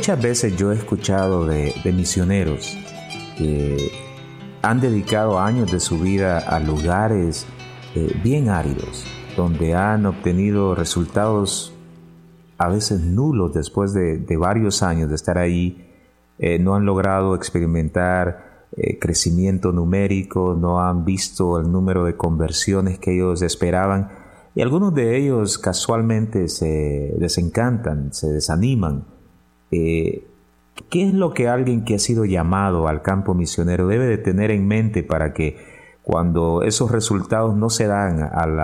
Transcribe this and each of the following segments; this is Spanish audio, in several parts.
muchas veces yo he escuchado de misioneros que han dedicado años de su vida a lugares bien áridos, donde han obtenido resultados a veces nulos después de varios años de estar ahí. No han logrado experimentar crecimiento numérico, no han visto el número de conversiones que ellos esperaban, y algunos de ellos casualmente se desencantan, se desaniman. ¿Qué es lo que alguien que ha sido llamado al campo misionero debe de tener en mente para que cuando esos resultados no se dan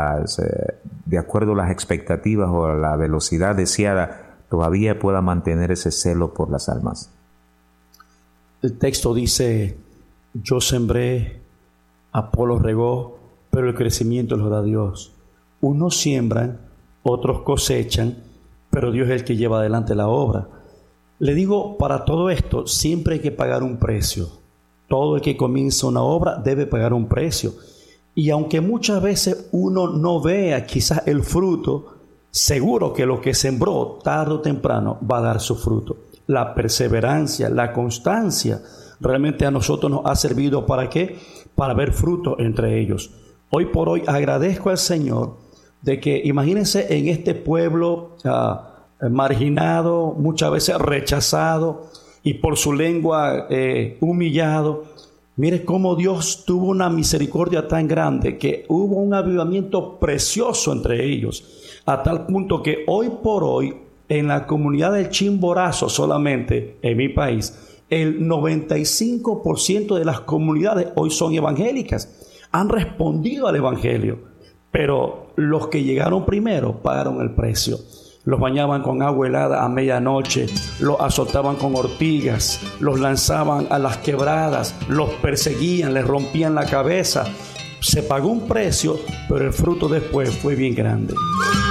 de acuerdo a las expectativas o a la velocidad deseada, todavía pueda mantener ese celo por las almas? El texto dice: yo sembré, Apolo regó, pero el crecimiento lo da Dios. Unos siembran, otros cosechan, pero Dios es el que lleva adelante la obra. Le digo, para todo esto siempre hay que pagar un precio. Todo el que comienza una obra debe pagar un precio. Y aunque muchas veces uno no vea quizás el fruto, seguro que lo que sembró tarde o temprano va a dar su fruto. La perseverancia, la constancia, realmente a nosotros nos ha servido ¿para qué? Para ver fruto entre ellos. Hoy por hoy agradezco al Señor de que, imagínense, en este pueblo marginado, muchas veces rechazado y por su lengua humillado, mire cómo Dios tuvo una misericordia tan grande que hubo un avivamiento precioso entre ellos, a tal punto que hoy por hoy en la comunidad del Chimborazo, solamente en mi país, el 95% de las comunidades hoy son evangélicas, han respondido al evangelio, pero los que llegaron primero pagaron el precio. Los bañaban con agua helada a medianoche, los azotaban con ortigas, los lanzaban a las quebradas, los perseguían, les rompían la cabeza. Se pagó un precio, pero el fruto después fue bien grande.